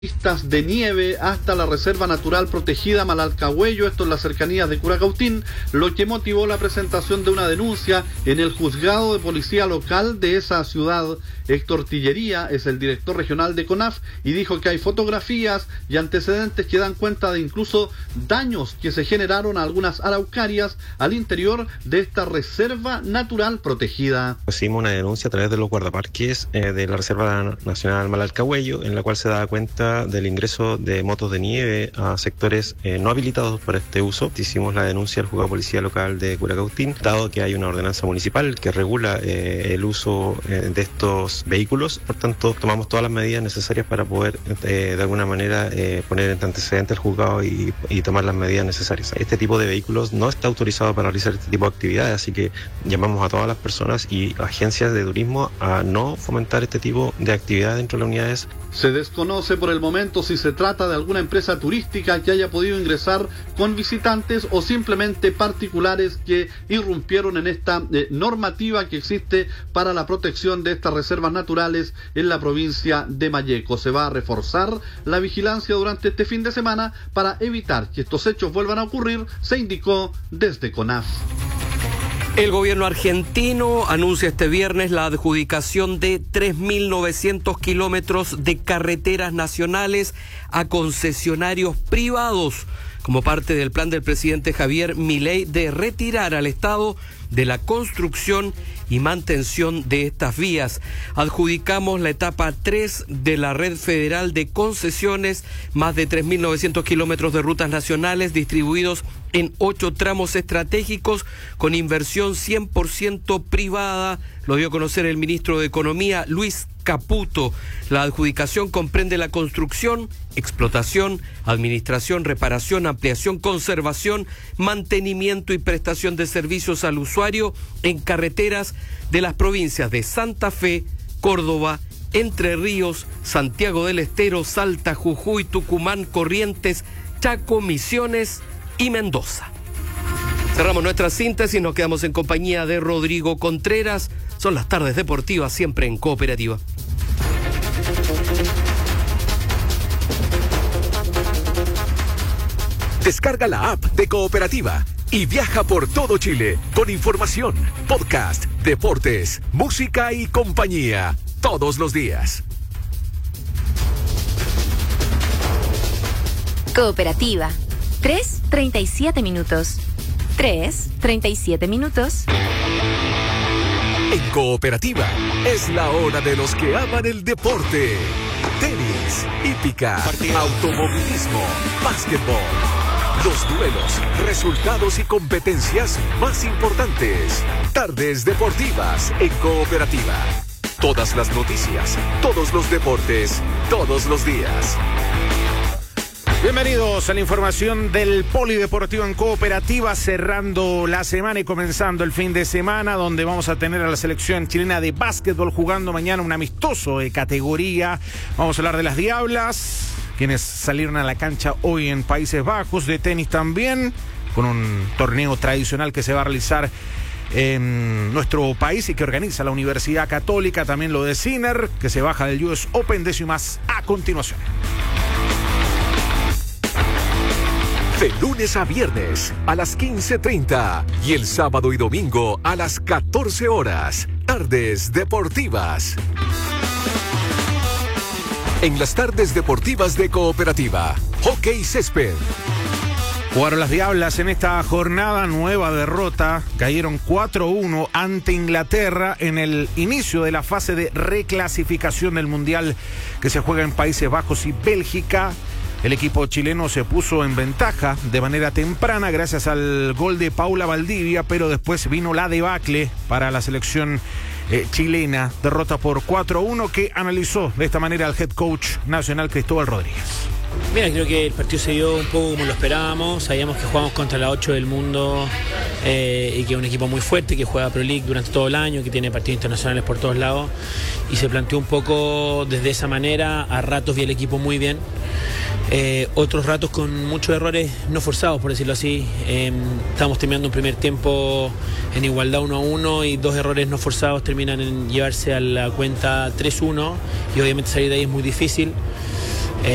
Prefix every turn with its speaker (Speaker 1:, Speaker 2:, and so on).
Speaker 1: pistas de nieve hasta la Reserva Natural Protegida Malalcahuello, esto en las cercanías de Curacautín, lo que motivó la presentación de una denuncia en el juzgado de policía local de esa ciudad. Héctor Tillería es el director regional de CONAF y dijo que hay fotografías y antecedentes que dan cuenta de incluso daños que se generaron a algunas araucarias al interior de esta Reserva Natural Protegida.
Speaker 2: Recibimos una denuncia a través de los guardaparques de la Reserva Nacional Malalcahuello, en la cual se da cuenta del ingreso de motos de nieve a sectores no habilitados para este uso. Hicimos la denuncia al juzgado de policía local de Curacautín, dado que hay una ordenanza municipal que regula el uso de estos vehículos. Por tanto, tomamos todas las medidas necesarias para poder de alguna manera poner en antecedente al juzgado y tomar las medidas necesarias. Este tipo de vehículos no está autorizado para realizar este tipo de actividades, así que llamamos a todas las personas y agencias de turismo a no fomentar este tipo de actividades dentro de las unidades.
Speaker 1: Se desconoce por el momento si se trata de alguna empresa turística que haya podido ingresar con visitantes o simplemente particulares que irrumpieron en esta normativa que existe para la protección de estas reservas naturales en la provincia de Malleco. Se va a reforzar la vigilancia durante este fin de semana para evitar que estos hechos vuelvan a ocurrir, se indicó desde CONAF.
Speaker 3: El gobierno argentino anuncia este viernes la adjudicación de 3.900 kilómetros de carreteras nacionales a concesionarios privados, como parte del plan del presidente Javier Milei de retirar al Estado de la construcción y mantención de estas vías. Adjudicamos la etapa 3 de la red federal de concesiones, más de 3.900 kilómetros de rutas nacionales distribuidos en 8 tramos estratégicos con inversión 100% privada, lo dio a conocer el ministro de Economía, Luis Caputo. La adjudicación comprende la construcción, explotación, administración, reparación, ampliación, conservación, mantenimiento y prestación de servicios al usuario en carreteras de las provincias de Santa Fe, Córdoba, Entre Ríos, Santiago del Estero, Salta, Jujuy, Tucumán, Corrientes, Chaco, Misiones y Mendoza. Cerramos nuestra síntesis y nos quedamos en compañía de Rodrigo Contreras. Son las tardes deportivas, siempre en Cooperativa.
Speaker 4: Descarga la app de Cooperativa y viaja por todo Chile con información, podcast, deportes, música y compañía todos los días.
Speaker 5: Cooperativa. 3:37 minutos. 3:37 minutos.
Speaker 4: En Cooperativa es la hora de los que aman el deporte. Tenis, hípica, automovilismo, básquetbol. Los duelos, resultados y competencias más importantes. Tardes deportivas en Cooperativa. Todas las noticias, todos los deportes, todos los días.
Speaker 6: Bienvenidos a la información del Polideportivo en Cooperativa, cerrando la semana y comenzando el fin de semana, donde vamos a tener a la selección chilena de básquetbol jugando mañana un amistoso de categoría. Vamos a hablar de las Diablas, quienes salieron a la cancha hoy en Países Bajos, de tenis también, con un torneo tradicional que se va a realizar en nuestro país y que organiza la Universidad Católica, también lo de Sinner, que se baja del US Open, de eso y más a continuación.
Speaker 4: De lunes a viernes a las 15:30 y el sábado y domingo a las 14 horas. Tardes deportivas. En las tardes deportivas de Cooperativa, hockey césped.
Speaker 6: Jugaron las Diablas en esta jornada, nueva derrota, cayeron 4-1 ante Inglaterra en el inicio de la fase de reclasificación del Mundial que se juega en Países Bajos y Bélgica. El equipo chileno se puso en ventaja de manera temprana gracias al gol de Paula Valdivia, pero después vino la debacle para la selección chilena, derrota por 4-1 que analizó de esta manera el head coach nacional Cristóbal Rodríguez.
Speaker 7: Mira, creo que el partido se dio un poco como lo esperábamos. Sabíamos que jugamos contra la 8 del mundo y que es un equipo muy fuerte, que juega Pro League durante todo el año, que tiene partidos internacionales por todos lados, y se planteó un poco desde esa manera. A ratos vi el equipo muy bien, otros ratos con muchos errores no forzados, por decirlo así. Estábamos terminando un primer tiempo en igualdad 1-1 y 2 errores no forzados terminan en llevarse a la cuenta 3-1, y obviamente salir de ahí es muy difícil.